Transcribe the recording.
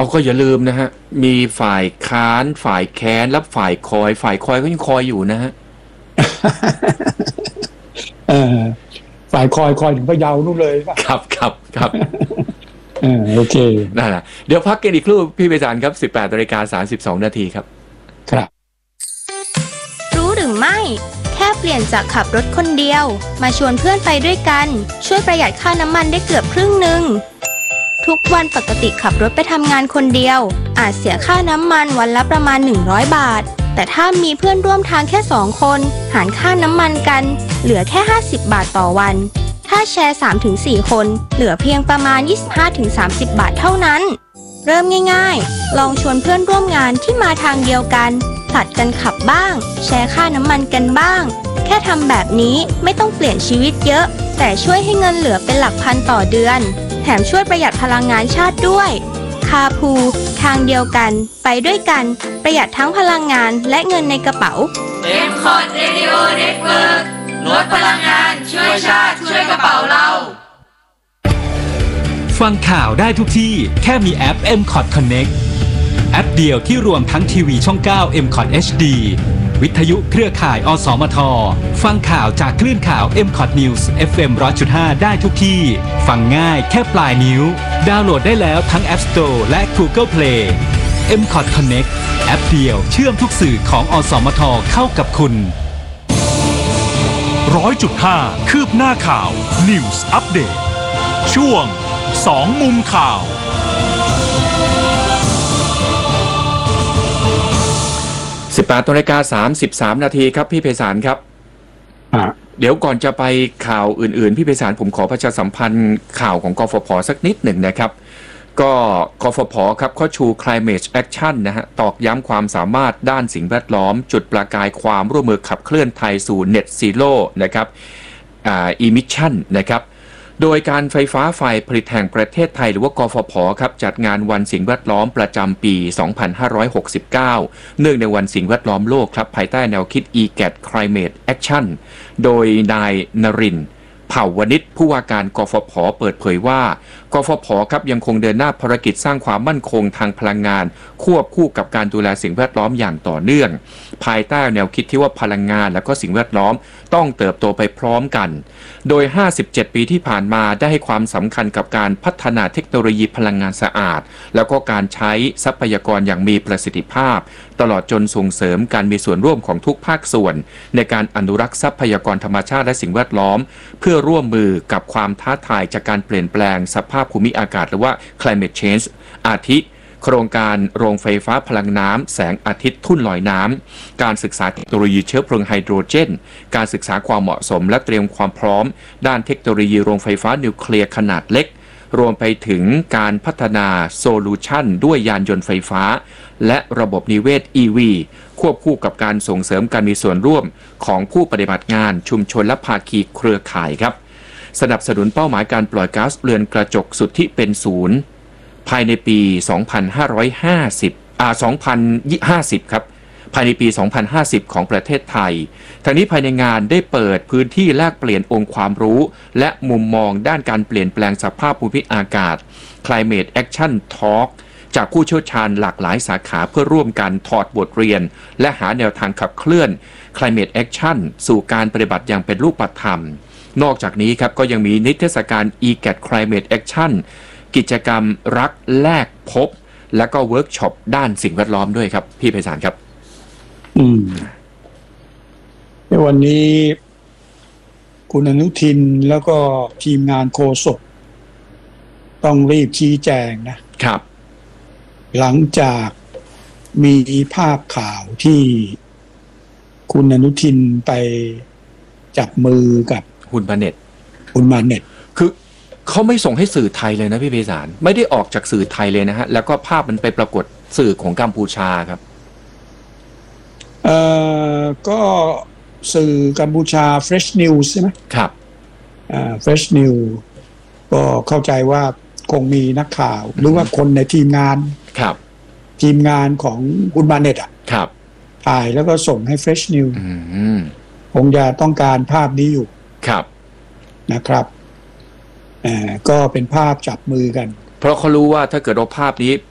ก็อย่าลืมนะฮะมีฝ่ายค้านฝ่ายแค้นและฝ่ายคอยก็ยังคอยอยู่นะฮะฝ่ายคอยถึงพะเยานู่นเลยครับโอเคนั่นแหละเดี๋ยวพักกันอีกครู่พี่ไพศาลครับ 18:32 นาทีครับรู้หรือไม่แค่เปลี่ยนจากขับรถคนเดียวมาชวนเพื่อนไปด้วยกันช่วยประหยัดค่าน้ำมันได้เกือบครึ่งนึงทุกวันปกติขับรถไปทำงานคนเดียวอาจเสียค่าน้ำมันวันละประมาณ100 บาทแต่ถ้ามีเพื่อนร่วมทางแค่2 คนหารค่าน้ำมันกันเหลือแค่50 บาทต่อวันถ้าแชร์ 3-4 คนเหลือเพียงประมาณ 25-30 บาทเท่านั้นเริ่มง่ายๆลองชวนเพื่อนร่วมงานที่มาทางเดียวกันผลัดกันขับบ้างแชร์ค่าน้ำมันกันบ้างแค่ทำแบบนี้ไม่ต้องเปลี่ยนชีวิตเยอะแต่ช่วยให้เงินเหลือเป็นหลักพันต่อเดือนแถมช่วยประหยัดพลังงานชาติด้วยคาพูทางเดียวกันไปด้วยกันประหยัดทั้งพลังงานและเงินในกระเป๋า M-Cot Radio Network ลดพลังงานช่วยชาติช่วยกระเป๋าเราฟังข่าวได้ทุกที่แค่มีแอป M-Cot Connect แอปเดียวที่รวมทั้งทีวีช่อง 9 M-Cot HD วิทยุเครือข่ายอสมทฟังข่าวจากคลื่นข่าว M-Cot News FM 100.5 ได้ทุกที่ฟังง่ายแค่ปลายนิ้วดาวน์โหลดได้แล้วทั้ง App Store และ Google Play M-Cot Connect แอปเดียวเชื่อมทุกสื่อของอสมทเข้ากับคุณ 100.5 คืบหน้าข่าว News Update ช่วง2 มุมข่าว 18:33 นาทีครับพี่ไพศาลครับเดี๋ยวก่อนจะไปข่าวอื่นๆพี่ไพศาลผมขอประชาสัมพันธ์ข่าวของกฟผ.สักนิดหนึ่งนะครับก็กฟผ.ครับเขาชู Climate Action นะฮะตอกย้ำความสามารถด้านสิ่งแวดล้อมจุดประกายความร่วมมือขับเคลื่อนไทยสู่ Net Zero นะครับEmission นะครับโดยการไฟฟ้าฝ่ายผลิตแห่งประเทศไทยหรือว่ากฟผ.ครับจัดงานวันสิ่งแวดล้อมประจำปี 2569 เนื่องในวันสิ่งแวดล้อมโลกครับภายใต้แนวคิด EGAT Climate Action โดยนายนรินทร์เผ่าวณิชผู้ว่าการกฟผ.เปิดเผยว่ากฟผ.ครับยังคงเดินหน้าภารกิจสร้างความมั่นคงทางพลังงานควบคู่กับการดูแลสิ่งแวดล้อมอย่างต่อเนื่องภายใต้แนวคิดที่ว่าพลังงานและก็สิ่งแวดล้อมต้องเติบโตไปพร้อมกันโดย57 ปีที่ผ่านมาได้ให้ความสำคัญกับการพัฒนาเทคโนโลยีพลังงานสะอาดแล้วก็การใช้ทรัพยากรอย่างมีประสิทธิภาพตลอดจนส่งเสริมการมีส่วนร่วมของทุกภาคส่วนในการอนุรักษ์ทรัพยากรธรรมชาติและสิ่งแวดล้อมเพื่อร่วมมือกับความท้าทายจากการเปลี่ยนแปลงสภาพภูมิอากาศหรือว่า climate change อาทิโครงการโรงไฟฟ้าพลังน้ำแสงอาทิตย์ทุ่นลอยน้ำการศึกษาเทคโนโลยีเชื้อเพลิงไฮโดรเจนการศึกษาความเหมาะสมและเตรียมความพร้อมด้านเทคโนโลยีโรงไฟฟ้านิวเคลียร์ขนาดเล็กรวมไปถึงการพัฒนาโซลูชันด้วยยานยนต์ไฟฟ้าและระบบนิเวศ EV ควบคู่กับการส่งเสริมการมีส่วนร่วมของผู้ปฏิบัติงานชุมชนและภาคีเครือข่ายครับสนับสนุนเป้าหมายการปล่อยก๊าซเรือนกระจกสุทธิเป็นศูนย์ภายในปี 2050 ครับภายในปี 2050 ของประเทศไทยทางนี้ภายในงานได้เปิดพื้นที่แลกเปลี่ยนองค์ความรู้และมุมมองด้านการเปลี่ยนแปลงสภาพภูมิอากาศ Climate Action Talk จากผู้เชี่ยวชาญหลากหลายสาขาเพื่อร่วมกันถอดบทเรียนและหาแนวทางขับเคลื่อน Climate Action สู่การปฏิบัติอย่างเป็นรูปธรรมนอกจากนี้ครับก็ยังมีนิทรรศการ EGAT Climate Action กิจกรรมรักแลกพบและก็เวิร์กช็อปด้านสิ่งแวดล้อมด้วยครับพี่ไพศาลครับในวันนี้คุณอนุทินแล้วก็ทีมงานโฆษกต้องรีบชี้แจงนะครับหลังจากมีภาพข่าวที่คุณอนุทินไปจับมือกับคุณมาเน็ตคือเขาไม่ส่งให้สื่อไทยเลยนะพี่ไพศาลไม่ได้ออกจากสื่อไทยเลยนะฮะแล้วก็ภาพมันไปปรากฏสื่อของกัมพูชาครับก็สื่อกัมพูชา Fresh News ใช่ไหมครับ Fresh News ก็เข้าใจว่าคงมีนักข่าวหรือว่าคนในทีมงานครับทีมงานของคุณมาเน็ตครับถ่ายแล้วก็ส่งให้ Fresh News คงจะต้องการภาพนี้อยู่ครับนะครับก็เป็นภาพจับมือกันเพราะเขารู้ว่าถ้าเกิดเอาภาพนี้